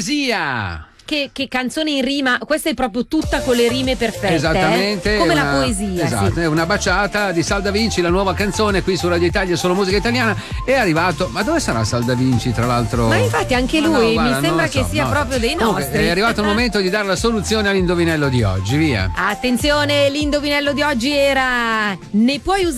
poesia. Che canzone in rima, questa è proprio tutta con le rime perfette. Esattamente. Come la poesia. Esatto, sì. È una baciata di Sal Da Vinci, la nuova canzone qui su Radio Italia, solo musica italiana. È arrivato, ma dove sarà Sal Da Vinci tra l'altro? Ma infatti anche lui mi sembra che sia proprio dei Comunque, nostri. è arrivato il momento di dare la soluzione all'indovinello di oggi, via. Attenzione, l'indovinello di oggi era: ne puoi usare